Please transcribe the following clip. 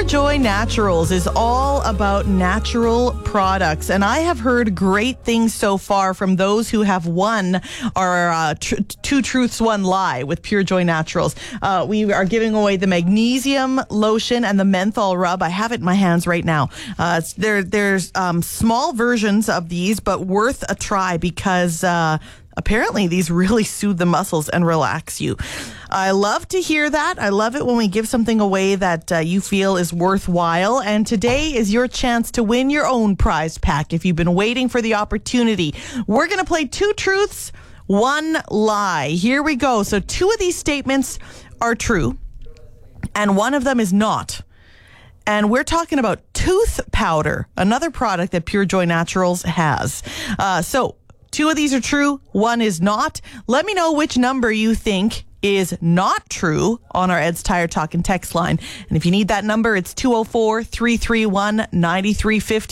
Pure Joy Naturals is all about natural products, and I have heard great things so far from those who have won our Two Truths, One Lie with Pure Joy Naturals. We are giving away the magnesium lotion and the menthol rub. I have it in my hands right now. There's small versions of these, but worth a try because apparently these really soothe the muscles and relax you. I love to hear that. I love it when we give something away that you feel is worthwhile. And today is your chance to win your own prize pack if you've been waiting for the opportunity. We're going to play Two Truths, One Lie. Here we go. So 2 of these statements are true and 1 of them is not. And we're talking about tooth powder, another product that Pure Joy Naturals has. So 2 of these are true, 1 is not. Let me know which number you think is not true on our Ed's Tire Talk and text line. And if you need that number, it's 204-331-9350.